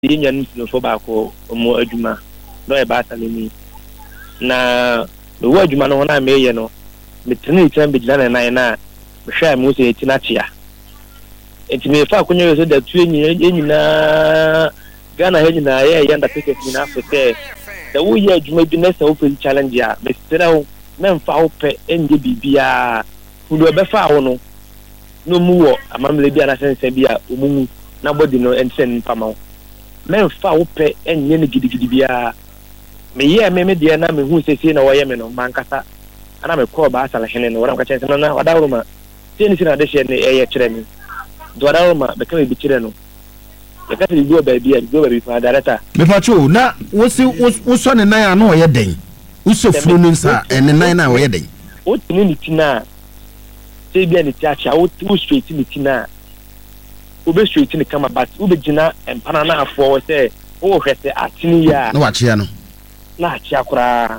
yenya no fo ba ko mo adwuma no e ba salemi na wo adwuma no na meye no metene itan bigina na na hwɛ mo se etina tia enti me fa akonyo so da tu enyina Ghana henyina ye yanda ticket ni na afete da wo ye adwuma bi na sa wo pɛ challenge a me sira wo na mfa wo pɛ enje bibia fudu obefa wo no mu wo amamle bi ana sense bi a omumu na body no ensen pama me mfa wo pɛ enye ne gidigidi bia me ye me de na me hu sese na wo ye me no mankasa ana me call ba asala hene no wora ka chense na wadawo ma teni sina de she ne eye kire mi do wadawo ma be ka me bi kire no e ka ti go ba bi fa director me pacho na wo so ne nan ana o ye den wo so furu no nsa ene nan na o ye den o tini ni tina se bia ni tiacha o straight ni tina o be straight ni kama but o be gina empana na afo wo se o hwete atini ya na wa chia no na chia kura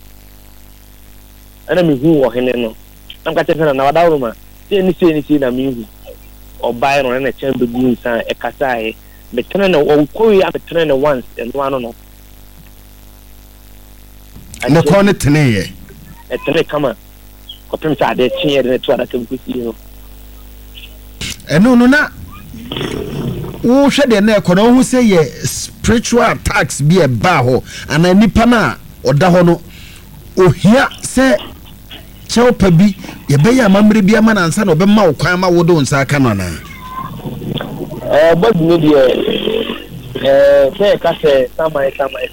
ana mi hu wo hene no am ka tefena na wadawo ma se ni na mi hu obai no na chambe gu nsa e kasa e betena na o koyi a betena na once and one no na ko ne tene ye e tene kama ko pem sa de chin ye ne to ada kam kusi no eno no na wo hwe de na ko no hu se ye spiritual attacks bi e ba ho ana nipa na oda ho no ohia se cheopa bi ye be ya mamre bi ama na nsa na obe ma wo kwan ma wo do nsa aka no na body no de say ka say samai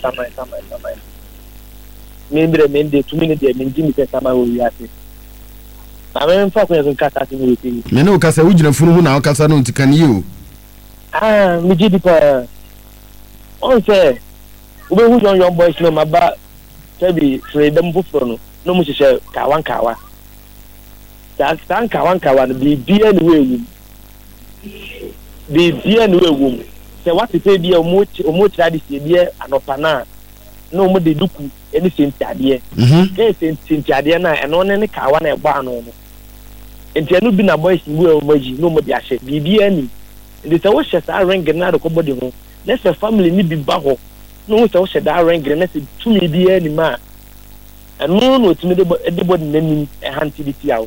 mende 2 minutes de minji mi say samai wo yate na me mfa ko yezun kasa ti mi ti me no kasa wo gina funu hu na kasa no ntikan yi o mi ji dipa on say wo be hu young boys no maba sabi freedom fufuro no mu hye kawan no bibia ni wewu bibia ni wewu se wati pe bia omo tradisi bia anopa na no mo de duku eni sentiade ke sentiade na eno ne kawa na egba no no enti anu bi na boys ni we omaji no mo de ahye bibia ni ndi se wo hye sa ring na de ko body ho na se family ni bi ba ho no se wo hye da ring na se tumi bia ni ma anu no tumi de body nani e hanti bi tiawo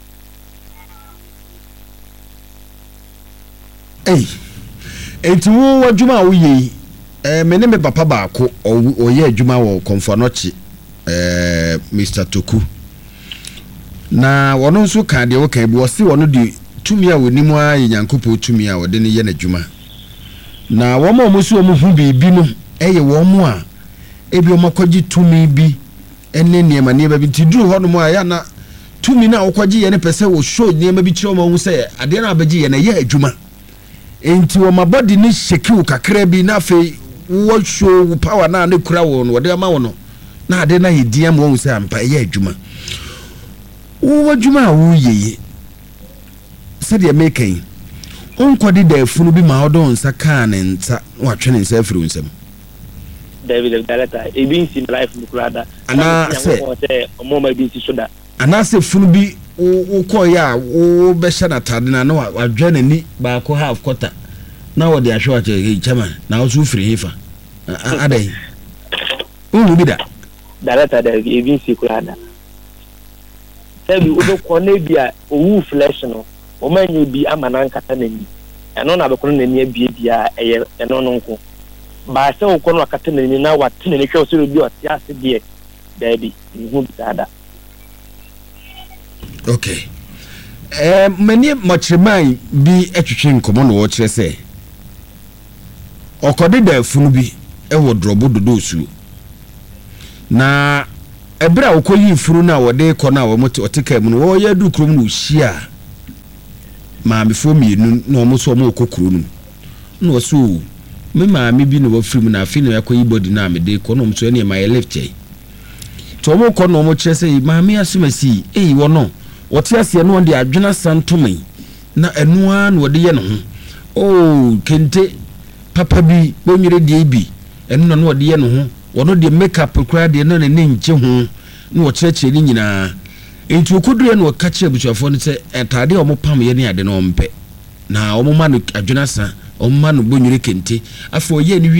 enti wo adwuma wo yi me ne me papa baako o ye adwuma wo Komfonochi Mr. Toku na wono nso ka de wo kan bi wo se wono de tumi a wonimu a Yankopo tumi a wode ne ye na adwuma na wo ma mo so wo hu bibi no eye wo mo a ebi o makogi tumi bi enne niema ne ba bi tiduru ho no mo a ya na tumi na wo kogi ye ne pese wo show niema bi kire mo hu se ade na abagi ye na ye adwuma enti wo mabody ni shekiu kakra bi na fe wo show power na ne kura wo no de ama wo no na ade na yedia mo hu se ampa ye adwuma wo adwuma wo ye se de making onkodi da funu bi ma odo nsa ka ne nta wa twene nsa afiri nsam David Dalata ebi nsi life mukrada ana se omo ma bi nsi soda ana se funu bi wo koya wo be hye na tade na na wa dwa nani ba ko half quarter na wo de ahwe ache chama na wo su firi hifa adai unu bi da Dalata da ebi nsi kurada sabi wo ko na bia owu flesh no o manyu bi amana nkata nani eno na be ko nani abie bia eye eno no nko ba se wo ko no akata nani na watene ne hwe so bi o ti ase die baby hu bi sada. Okay. Many much remind be etwetwe nkomo no wo kire se. Okode da funu bi e wo drobo dodosu. Na ebra okoyi funu na wo de ko na wo mote oteka mu no wo ya du krom no hia. Ma me fo mienu na omo so omo kokuru no. No so me ma me bi no wo firi mu na afi na yakoyi body na me de ko no omo so ne ma ye left chei. To omo ko no omo kire se ma me asumasi wo no wote asie no de adwena santome na enua na wode ye no ho kente papa bi bonwire de bi enu no wode ye no ho wono de makeup kura de na ne nche ho na wo kyerɛkyerɛ ni nyina enti okudure na waka kyerɛ busuafo no sɛ etade omo pam ye ne ade no ompe na omo ma no adwena san ɔmma no bonyere kente afɔ ɔyɛ ni